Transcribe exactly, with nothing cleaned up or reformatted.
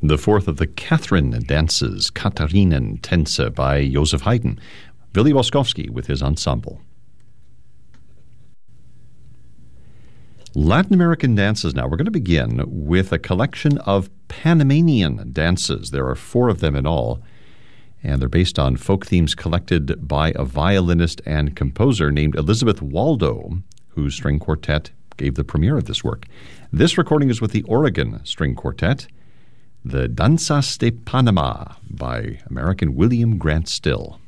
the fourth of the Catherine dances, Katharinen Tänze by Joseph Haydn. Willi Boskowski with his ensemble. Latin American dances now. We're going to begin with a collection of Panamanian dances. There are four of them in all, and they're based on folk themes collected by a violinist and composer named Elizabeth Waldo, whose string quartet gave the premiere of this work. This recording is with the Oregon String Quartet, the Danzas de Panama by American William Grant Still.